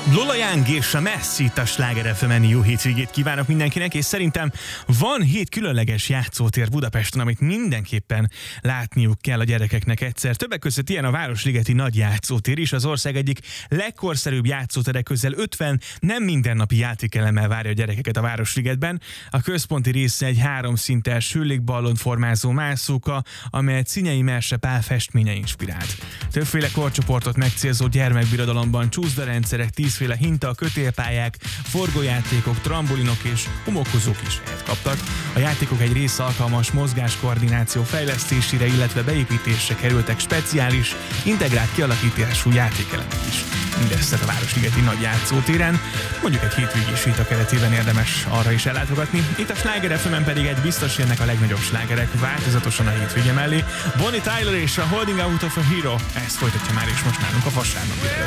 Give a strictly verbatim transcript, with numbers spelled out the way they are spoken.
Lola Young és a Messi itt a Sláger ef emen. Jó hétvégét kívánok mindenkinek, és szerintem van hét különleges játszótér Budapesten, amit mindenképpen látniuk kell a gyerekeknek egyszer. Többek között ilyen a Városligeti Nagy Játszótér is, az ország egyik legkorszerűbb játszótere, közel ötven nem mindennapi játékelemmel várja a gyerekeket a Városligetben. A központi része egy háromszintes hőlégballon formázó mászóka, amelyet Szinyei Merse Pál festménye inspirált. Többféle korcsoportot megcélzó gyermekbirodalomban csúszdarendszerek, tízféle hinta, kötélpályák, forgójátékok, trambolinok és homokozók is helyet kaptak. A játékok egy része alkalmas mozgáskoordináció fejlesztésére, illetve beépítésre kerültek speciális, integrált kialakítású játékelemek is. Mindezt a Városligeti Nagy Játszótéren, mondjuk egy hétvégés vita keretében érdemes arra is ellátogatni. Itt a Sláger ef emen pedig egy biztos jönnek a legnagyobb slágerek változatosan a hétvége mellé. Bonnie Tyler és a Holding Out of a Hero, ezt folytatja már is most nálunk a vasárnapi